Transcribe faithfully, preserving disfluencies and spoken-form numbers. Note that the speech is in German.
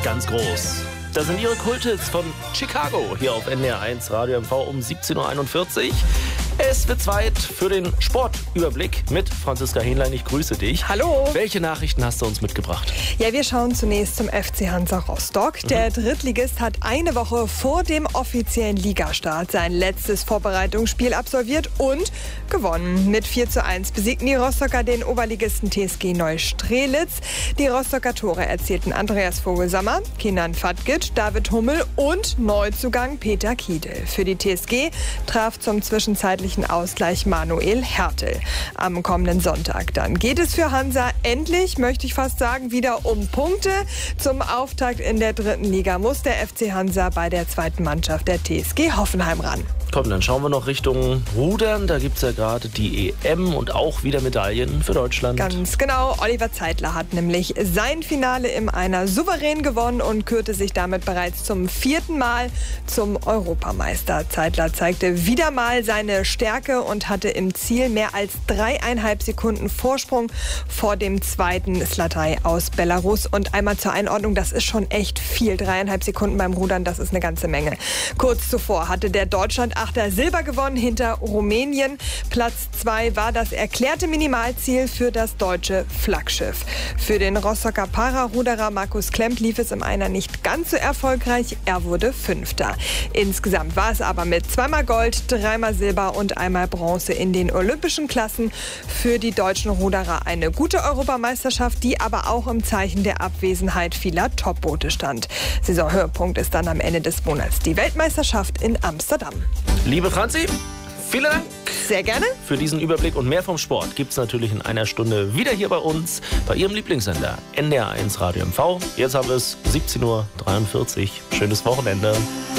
ganz groß. Das sind ihre Kulthits von Chicago hier auf N D R eins Radio M V um siebzehn Uhr einundvierzig. Es wird Zeit für den Sportüberblick mit Franziska Hähnlein. Ich grüße dich. Hallo. Welche Nachrichten hast du uns mitgebracht? Ja, wir schauen zunächst zum F C Hansa Rostock. Mhm. Der Drittligist hat eine Woche vor dem offiziellen Ligastart sein letztes Vorbereitungsspiel absolviert und gewonnen. Mit vier zu eins besiegten die Rostocker den Oberligisten T S G Neustrelitz. Die Rostocker Tore erzielten Andreas Vogelsammer, Kenan Fatgic, David Hummel und Neuzugang Peter Kiedel. Für die T S G traf zum zwischenzeitlichen Ausgleich Manuel Hertel. Am kommenden Sonntag dann geht es für Hansa endlich, möchte ich fast sagen, wieder um Punkte. Zum Auftakt in der dritten Liga muss der F C Hansa bei der zweiten Mannschaft der T S G Hoffenheim ran. Komm, dann schauen wir noch Richtung Rudern. Da gibt es ja gerade die E M und auch wieder Medaillen für Deutschland. Ganz genau. Oliver Zeitler hat nämlich sein Finale im Einer souverän gewonnen und kürte sich damit bereits zum vierten Mal zum Europameister. Zeitler zeigte wieder mal seine Stärke und hatte im Ziel mehr als dreieinhalb Sekunden Vorsprung vor dem zweiten Zlataj aus Belarus. Und einmal zur Einordnung, das ist schon echt viel. Dreieinhalb Sekunden beim Rudern, das ist eine ganze Menge. Kurz zuvor hatte der Deutschland Achter Silber gewonnen hinter Rumänien. Platz zwei war das erklärte Minimalziel für das deutsche Flaggschiff. Für den Rostocker Pararuderer Markus Klemp lief es im Einer nicht ganz so erfolgreich. Er wurde Fünfter. Insgesamt war es aber mit zweimal Gold, dreimal Silber und einmal Bronze in den olympischen Klassen für die deutschen Ruderer eine gute Europameisterschaft, die aber auch im Zeichen der Abwesenheit vieler Topboote stand. Saisonhöhepunkt ist dann am Ende des Monats die Weltmeisterschaft in Amsterdam. Liebe Franzi, vielen Dank. Sehr gerne. Für diesen Überblick und mehr vom Sport gibt es natürlich in einer Stunde wieder hier bei uns, bei Ihrem Lieblingssender N D R eins Radio M V. Jetzt haben wir es siebzehn Uhr dreiundvierzig. Schönes Wochenende.